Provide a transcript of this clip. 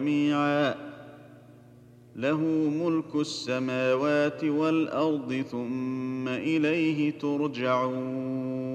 جميعا له ملك السماوات والأرض ثم إليه ترجعون